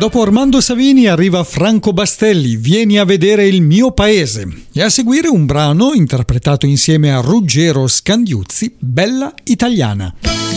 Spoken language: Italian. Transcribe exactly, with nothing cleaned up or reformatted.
Dopo Armando Savini arriva Franco Bastelli, Vieni a vedere il mio paese. E a seguire un brano interpretato insieme a Ruggero Scandiuzzi, Bella Italiana.